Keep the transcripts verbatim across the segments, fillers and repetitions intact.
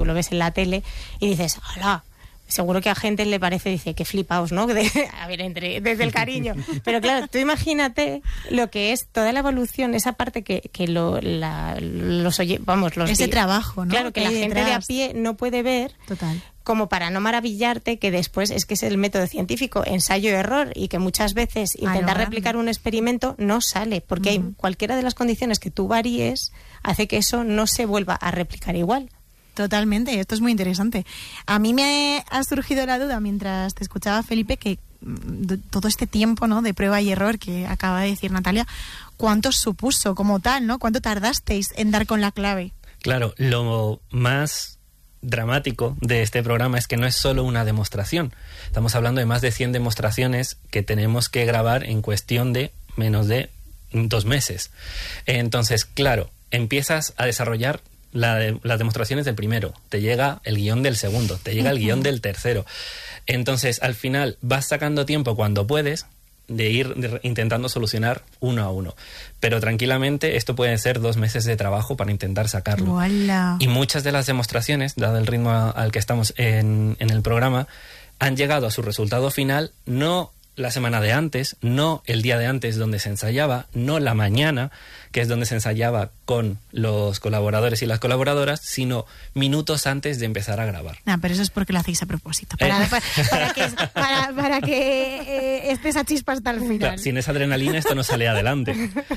lo ves en la tele y dices, ¡hala! Seguro que a gente le parece, dice, que flipaos, ¿no? De, a ver, entre, desde el cariño. Pero claro, tú imagínate lo que es toda la evolución, esa parte que, que lo, la, los oye, vamos, los... Ese trabajo, ¿no? Claro, que la gente de a pie no puede ver. Total. Como para no maravillarte que después es que es el método científico, ensayo-error, y que muchas veces intentar ah, replicar un experimento no sale, porque uh-huh. hay cualquiera de las condiciones que tú varíes hace que eso no se vuelva a replicar igual. Totalmente, esto es muy interesante. A mí me ha surgido la duda mientras te escuchaba, Felipe, que todo este tiempo, ¿no?, de prueba y error que acaba de decir Natalia, ¿cuánto supuso como tal, ¿no? ¿Cuánto tardasteis en dar con la clave? Claro, lo más dramático de este programa es que no es solo una demostración. Estamos hablando de más de cien demostraciones que tenemos que grabar en cuestión de menos de dos meses. Entonces, claro, empiezas a desarrollar La de, las demostraciones del primero, te llega el guión del segundo, te llega el guión del tercero. Entonces, al final, vas sacando tiempo cuando puedes de ir de, intentando solucionar uno a uno. Pero tranquilamente, esto puede ser dos meses de trabajo para intentar sacarlo. ¡Hola! Y muchas de las demostraciones, dado el ritmo a, al que estamos en, en el programa, han llegado a su resultado final no la semana de antes, no el día de antes donde se ensayaba, no la mañana, que es donde se ensayaba con los colaboradores y las colaboradoras, sino minutos antes de empezar a grabar. No, pero eso es porque lo hacéis a propósito, para, ¿Eh? para, para que, para, para que eh, esté esa chispa hasta el final. Claro, sin esa adrenalina esto no sale adelante.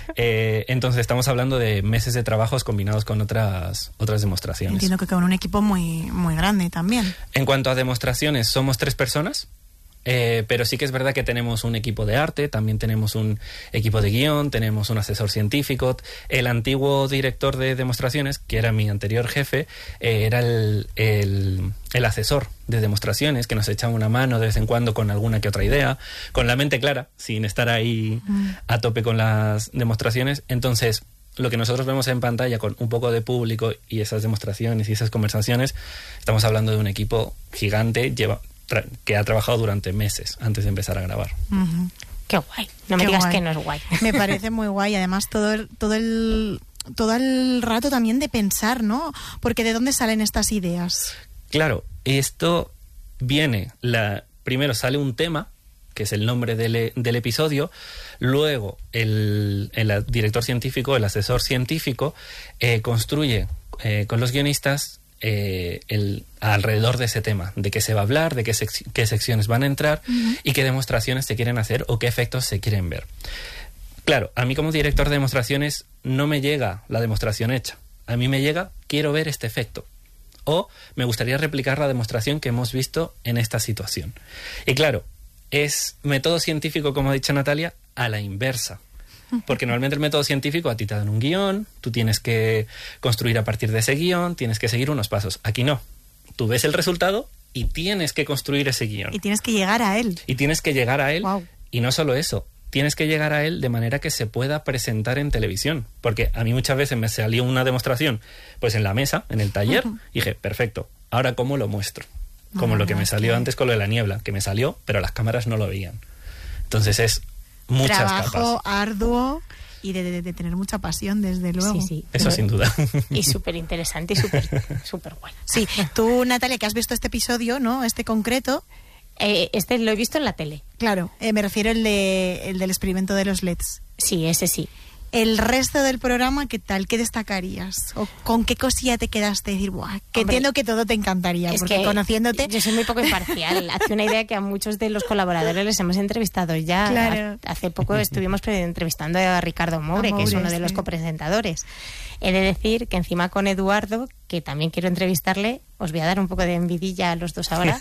Eh, entonces estamos hablando de meses de trabajos combinados con otras, otras demostraciones. Entiendo que con un equipo muy, muy grande también. En cuanto a demostraciones, somos tres personas. Eh, pero sí que es verdad que tenemos un equipo de arte, también tenemos un equipo de guión, tenemos un asesor científico. El antiguo director de demostraciones, que era mi anterior jefe, eh, era el, el, el asesor de demostraciones, que nos echaba una mano de vez en cuando con alguna que otra idea, con la mente clara, sin estar ahí mm. a tope con las demostraciones. Entonces, lo que nosotros vemos en pantalla con un poco de público y esas demostraciones y esas conversaciones, estamos hablando de un equipo gigante, lleva... que ha trabajado durante meses antes de empezar a grabar. Uh-huh. Qué guay. No me Qué digas guay. que no es guay. Me parece muy guay. Además, todo el, todo el todo el rato también de pensar, ¿no? Porque ¿de dónde salen estas ideas? Claro, esto viene, la primero sale un tema, que es el nombre del, del episodio, luego el, el director científico, el asesor científico, eh, construye eh, con los guionistas Eh, el, alrededor de ese tema, de qué se va a hablar, de qué, sec- qué secciones van a entrar uh-huh. y qué demostraciones se quieren hacer o qué efectos se quieren ver. Claro, a mí como director de demostraciones no me llega la demostración hecha. A mí me llega, quiero ver este efecto. O me gustaría replicar la demostración que hemos visto en esta situación. Y claro, es método científico, como ha dicho Natalia, a la inversa. Porque normalmente el método científico a ti te dan un guión, tú tienes que construir a partir de ese guión, tienes que seguir unos pasos. Aquí no. Tú ves el resultado y tienes que construir ese guión. Y tienes que llegar a él. Y tienes que llegar a él. Wow. Y no solo eso, tienes que llegar a él de manera que se pueda presentar en televisión. Porque a mí muchas veces me salió una demostración pues en la mesa, en el taller, uh-huh. y dije, perfecto, ahora ¿cómo lo muestro? Como oh, lo que me salió que... antes con lo de la niebla, que me salió, pero las cámaras no lo veían. Entonces es muchas trabajo capas. arduo y de, de, de tener mucha pasión, desde luego. Sí, sí. Eso sin duda. Y súper interesante y súper súper guay. Sí, tú, Natalia, que has visto este episodio, ¿no? Este concreto. Eh, este lo he visto en la tele. Claro, eh, me refiero el de el del experimento de los L E Ds. Sí, ese sí. El resto del programa, ¿qué tal? ¿Qué destacarías? ¿O con qué cosilla te quedaste? Decir, buah, que Hombre, entiendo que todo te encantaría, es porque que conociéndote... Yo soy muy poco imparcial. Hace una idea que a muchos de los colaboradores les hemos entrevistado ya. Claro. Hace poco estuvimos entrevistando a Ricardo Moure, a Moure que es uno de los sí. copresentadores. He de decir que encima con Eduardo, que también quiero entrevistarle, os voy a dar un poco de envidilla a los dos ahora,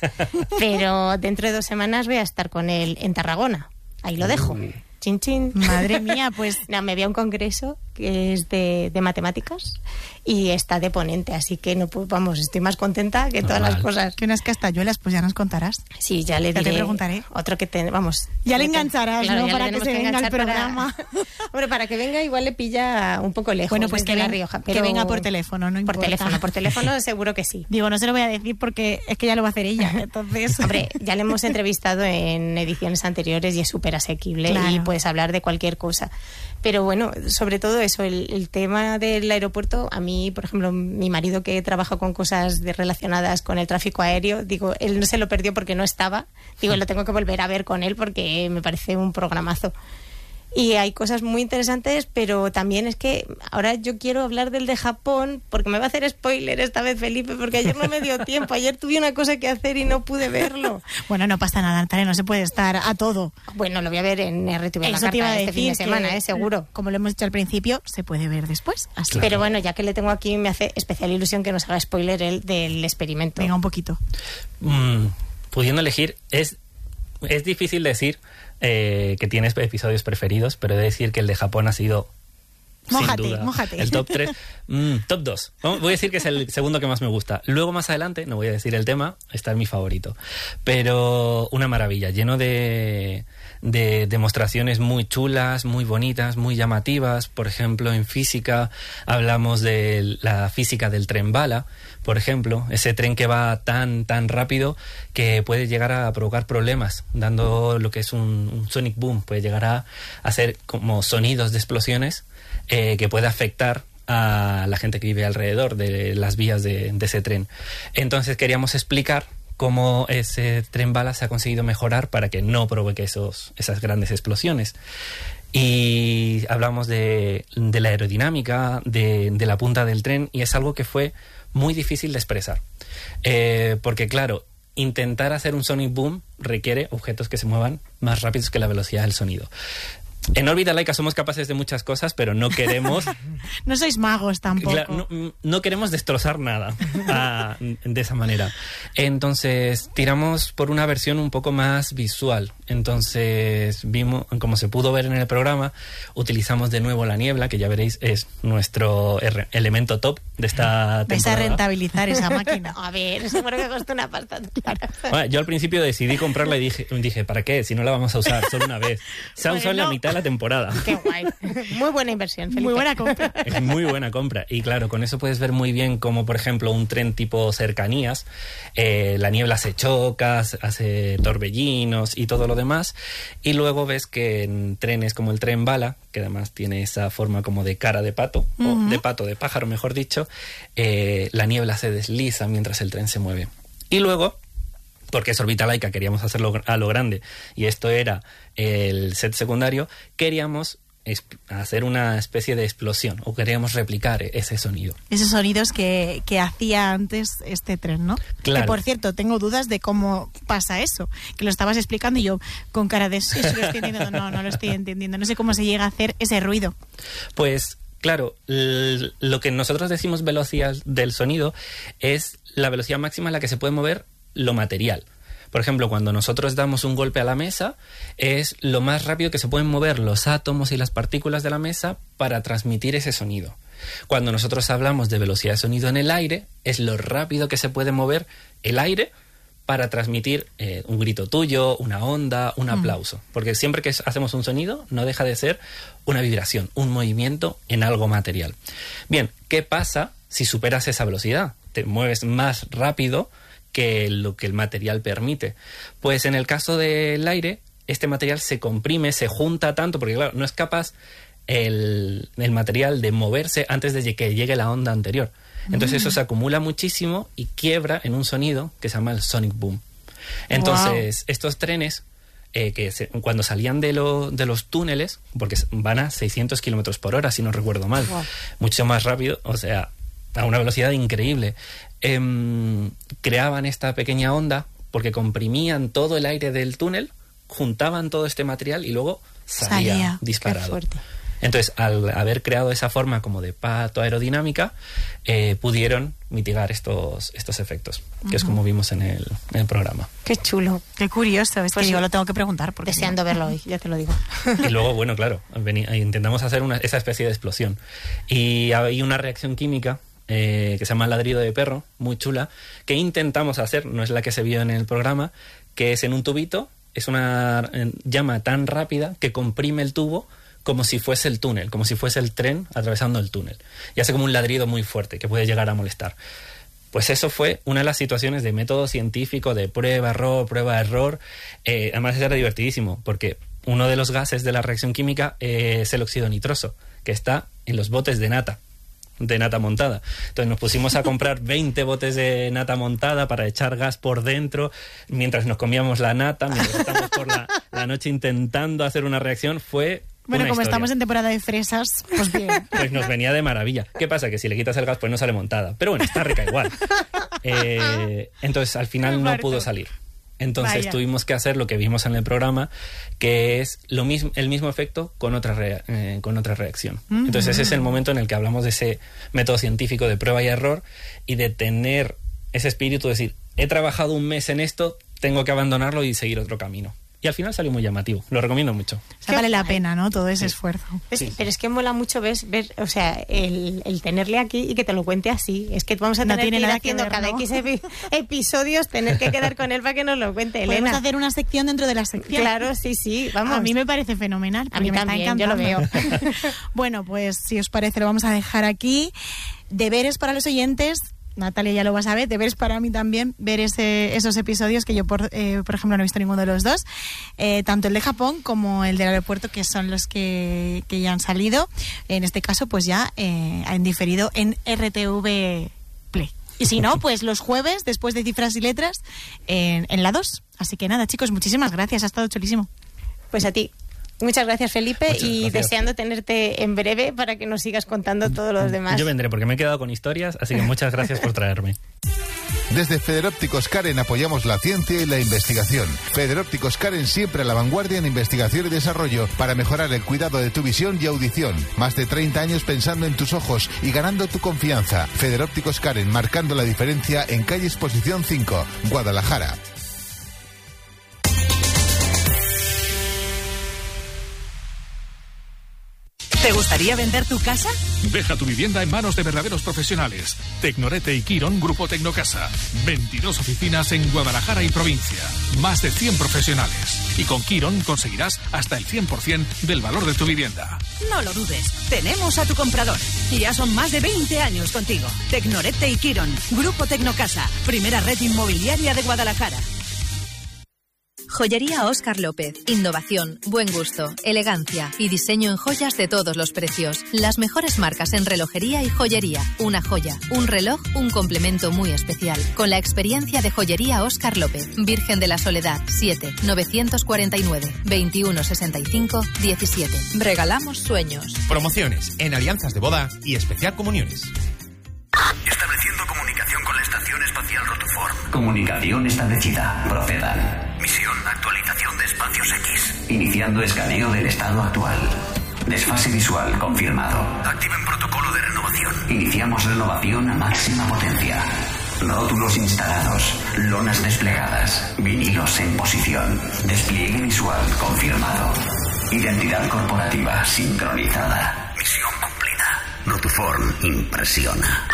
pero dentro de dos semanas voy a estar con él en Tarragona. Ahí lo dejo. Mm. Chin, chin. Madre mía, pues... No, me voy a un congreso que es de, de matemáticas y está de ponente, así que no pues, vamos, estoy más contenta que todas Normal. las cosas. Que unas castañuelas, pues ya nos contarás. Sí, ya le diré. Ya te preguntaré. Otro que te, vamos. Ya le engancharás, claro, ¿no? Ya para que se venga al programa. Para... Hombre, para que venga igual le pilla un poco lejos. Bueno, pues que, la ven, Rioja, pero... que venga por teléfono, no importa. Por teléfono, por teléfono seguro que sí. Digo, no se lo voy a decir porque es que ya lo va a hacer ella, entonces... Hombre, ya le hemos entrevistado en ediciones anteriores y es súper asequible claro. y puedes hablar de cualquier cosa. Pero bueno, sobre todo eso, el, el tema del aeropuerto, a mí, por ejemplo, mi marido que trabaja con cosas de, relacionadas con el tráfico aéreo, digo, él no se lo perdió porque no estaba, digo, lo tengo que volver a ver con él porque me parece un programazo. Y hay cosas muy interesantes, pero también es que ahora yo quiero hablar del de Japón, porque me va a hacer spoiler esta vez Felipe, porque ayer no me dio tiempo, ayer tuve una cosa que hacer y no pude verlo. Bueno, no pasa nada, Natalia, no se puede estar a todo. Bueno, lo voy a ver en R T V La Eso te iba Carta a este fin de decir semana, que, eh, seguro. Como lo hemos dicho al principio, se puede ver después. Así. Pero bueno, ya que le tengo aquí, me hace especial ilusión que nos haga spoiler el del experimento. Venga, un poquito. Mm, pudiendo elegir, es, es difícil decir eh, que tienes episodios preferidos, pero he de decir que el de Japón ha sido... Mójate, sin duda, mójate. el top tres. Mm, top dos. Voy a decir que es el segundo que más me gusta. Luego, más adelante, no voy a decir el tema, está en mi favorito. Pero una maravilla, lleno de, de demostraciones muy chulas, muy bonitas, muy llamativas. Por ejemplo, en física hablamos de la física del tren bala. Por ejemplo, ese tren que va tan, tan rápido que puede llegar a provocar problemas, dando lo que es un, un sonic boom. Puede llegar a hacer como sonidos de explosiones Eh, que puede afectar a la gente que vive alrededor de las vías de, de ese tren. Entonces queríamos explicar cómo ese tren bala se ha conseguido mejorar para que no provoque esos, esas grandes explosiones. Y hablamos de, de la aerodinámica, de, de la punta del tren, y es algo que fue muy difícil de expresar. Eh, porque claro, intentar hacer un sonic boom requiere objetos que se muevan más rápidos que la velocidad del sonido. En órbita laica somos capaces de muchas cosas, pero no queremos... No sois magos tampoco. No, no queremos destrozar nada a, de esa manera. Entonces, tiramos por una versión un poco más visual. Entonces, vimos, como se pudo ver en el programa, utilizamos de nuevo la niebla, que ya veréis es nuestro er- elemento top de esta temporada. Vais a rentabilizar esa máquina. A ver, seguro que costó una pasta. Claro. Bueno, yo al principio decidí comprarla y dije, dije, ¿para qué? Si no la vamos a usar solo una vez. Se ha Bueno, usado en la mitad de la temporada. Qué guay. Muy buena inversión, Felipe. Muy buena compra. Es muy buena compra. Y claro, con eso puedes ver muy bien como, por ejemplo, un tren tipo cercanías, eh, la niebla se choca, hace torbellinos y todo lo demás. Y luego ves que en trenes como el tren bala, que además tiene esa forma como de cara de pato, uh-huh. o de pato, de pájaro, mejor dicho, eh, la niebla se desliza mientras el tren se mueve. Y luego, porque es órbita laica, queríamos hacerlo a lo grande, y esto era el set secundario, queríamos hacer una especie de explosión, o queríamos replicar ese sonido. Esos sonidos que, que hacía antes este tren, ¿no? Claro. Que, por cierto, tengo dudas de cómo pasa eso, que lo estabas explicando y yo con cara de sí, sí lo estoy entendiendo, no, no lo estoy entendiendo, no sé cómo se llega a hacer ese ruido. Pues claro, l- lo que nosotros decimos velocidad del sonido es la velocidad máxima a la que se puede mover lo material. Por ejemplo, cuando nosotros damos un golpe a la mesa, es lo más rápido que se pueden mover los átomos y las partículas de la mesa para transmitir ese sonido. Cuando nosotros hablamos de velocidad de sonido en el aire, es lo rápido que se puede mover el aire para transmitir eh, un grito tuyo, una onda, un aplauso. Porque siempre que hacemos un sonido, no deja de ser una vibración, un movimiento en algo material. Bien, ¿qué pasa si superas esa velocidad? Te mueves más rápido que lo que el material permite. Pues en el caso del aire, este material se comprime, se junta tanto, porque claro, no es capaz el, el material de moverse antes de que llegue la onda anterior. Entonces mm. eso se acumula muchísimo y quiebra en un sonido que se llama el sonic boom. Entonces, wow. estos trenes, eh, que se, cuando salían de, lo, de los túneles, porque van a seiscientos kilómetros por hora, si no recuerdo mal, wow. mucho más rápido, o sea, a una velocidad increíble, eh, creaban esta pequeña onda porque comprimían todo el aire del túnel, juntaban todo este material y luego salía, salía. disparado. Entonces, al haber creado esa forma como de pato aerodinámica, eh, pudieron mitigar estos, estos efectos, que uh-huh. es como vimos en el, en el programa. Qué chulo. Qué curioso. Es pues que digo, lo tengo que preguntar. Porque deseando no. verlo hoy, ya te lo digo. Y luego, bueno, claro, vení, intentamos hacer una, esa especie de explosión. Y hay una reacción química eh, que se llama ladrido de perro, muy chula, que intentamos hacer, no es la que se vio en el programa, que es en un tubito, es una llama tan rápida que comprime el tubo como si fuese el túnel, como si fuese el tren atravesando el túnel. Y hace como un ladrido muy fuerte que puede llegar a molestar. Pues eso fue una de las situaciones de método científico, de prueba, error, prueba, error. Eh, además era divertidísimo, porque uno de los gases de la reacción química es el óxido nitroso, que está en los botes de nata, de nata montada. Entonces nos pusimos a comprar veinte botes de nata montada para echar gas por dentro, mientras nos comíamos la nata, mientras estábamos por la, la noche intentando hacer una reacción. Fue Bueno, una como historia. Estamos en temporada de fresas, pues bien. Pues nos venía de maravilla. ¿Qué pasa? Que si le quitas el gas, pues no sale montada. Pero bueno, está rica igual. Eh, entonces, al final no pudo salir. Entonces Vaya. tuvimos que hacer lo que vimos en el programa, que es lo mismo, el mismo efecto con otra, re, eh, con otra reacción. Mm-hmm. Entonces ese es el momento en el que hablamos de ese método científico de prueba y error y de tener ese espíritu de decir, he trabajado un mes en esto, tengo que abandonarlo y seguir otro camino. Y al final salió muy llamativo. Lo recomiendo mucho. O sea, vale la pena, ¿no? Todo ese sí. esfuerzo. Es, sí. Pero es que mola mucho ves, ver, o sea, el, el tenerle aquí y que te lo cuente así. Es que vamos a tener no que ir haciendo que ver, cada ¿no? X epi episodios, tener que quedar con él para que nos lo cuente, Elena. Podemos hacer una sección dentro de la sección. Claro, sí, sí. Vamos. A mí me parece fenomenal. A mí me también, está yo lo veo. Bueno, pues si os parece lo vamos a dejar aquí. Deberes para los oyentes. Natalia ya lo va a saber, deberes para mí también ver ese, esos episodios que yo, por, eh, por ejemplo, no he visto ninguno de los dos, eh, tanto el de Japón como el del aeropuerto, que son los que, que ya han salido. En este caso, pues ya eh, han diferido en R T V Play. Y si no, pues los jueves, después de Cifras y Letras, en, en la dos. Así que nada, chicos, muchísimas gracias, ha estado chulísimo. Pues a ti. Muchas gracias, Felipe, Muchas y gracias. Deseando tenerte en breve para que nos sigas contando todos los demás. Yo vendré porque me he quedado con historias, así que muchas gracias por traerme. Desde Federópticos Karen apoyamos la ciencia y la investigación. Federópticos Karen siempre a la vanguardia en investigación y desarrollo para mejorar el cuidado de tu visión y audición. Más de treinta años pensando en tus ojos y ganando tu confianza. Federópticos Karen, marcando la diferencia en calle Exposición cinco, Guadalajara. ¿Te gustaría vender tu casa? Deja tu vivienda en manos de verdaderos profesionales. Tecnorete y Quirón, Grupo Tecnocasa. veintidós oficinas en Guadalajara y provincia. Más de cien profesionales. Y con Quirón conseguirás hasta el cien por ciento del valor de tu vivienda. No lo dudes. Tenemos a tu comprador. Y ya son más de veinte años contigo. Tecnorete y Quirón, Grupo Tecnocasa. Primera red inmobiliaria de Guadalajara. Joyería Óscar López. Innovación, buen gusto, elegancia y diseño en joyas de todos los precios. Las mejores marcas en relojería y joyería. Una joya, un reloj, un complemento muy especial. Con la experiencia de Joyería Óscar López. Virgen de la Soledad, siete, novecientos cuarenta y nueve, veintiuno sesenta y cinco, diecisiete. Regalamos sueños. Promociones en alianzas de boda y especial comuniones. Estableciendo comunicación con la Estación Espacial Rotuform. Comunicación establecida. Procedan. Misión actualización de espacios X. Iniciando escaneo del estado actual. Desfase visual confirmado. Activen protocolo de renovación. Iniciamos renovación a máxima potencia. Rótulos instalados. Lonas desplegadas. Vinilos en posición. Despliegue visual confirmado. Identidad corporativa sincronizada. Misión cumplida. Rotuform impresiona.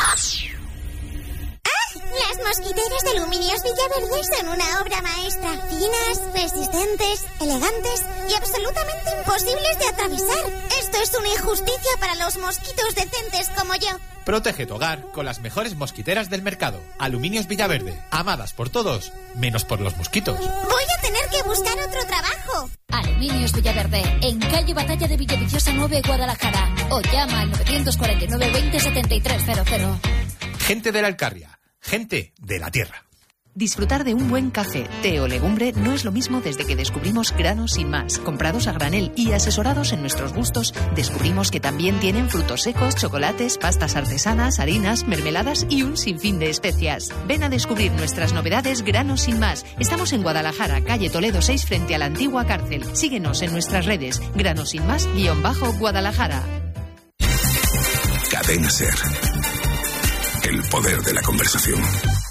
Las mosquiteras de Aluminios Villaverde son una obra maestra. Finas, resistentes, elegantes y absolutamente imposibles de atravesar. Esto es una injusticia para los mosquitos decentes como yo. Protege tu hogar con las mejores mosquiteras del mercado. Aluminios Villaverde, amadas por todos, menos por los mosquitos. Voy a tener que buscar otro trabajo. Aluminios Villaverde, en calle Batalla de Villaviciosa nueve, Guadalajara. O llama al novecientos cuarenta y nueve, veinte, setenta y tres cero cero. Gente de la Alcarria, gente de la tierra. Disfrutar de un buen café, té o legumbre no es lo mismo desde que descubrimos Granos Sin Más. Comprados a granel y asesorados en nuestros gustos, descubrimos que también tienen frutos secos, chocolates, pastas artesanas, harinas, mermeladas y un sinfín de especias. Ven a descubrir nuestras novedades Granos Sin Más. Estamos en Guadalajara, calle Toledo seis, frente a la antigua cárcel. Síguenos en nuestras redes, Granos Sin Más, guión bajo, Guadalajara. Cadena Ser. El poder de la conversación.